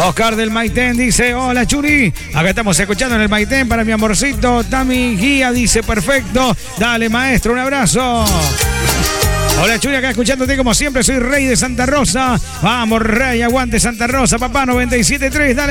Oscar del Maitén dice, hola Churi, acá estamos escuchando en el Maitén para mi amorcito. Tami Guía dice, perfecto. Dale maestro, un abrazo. Hola Churi, acá escuchándote como siempre, soy Rey de Santa Rosa. Vamos Rey, aguante Santa Rosa, papá 97.3, dale.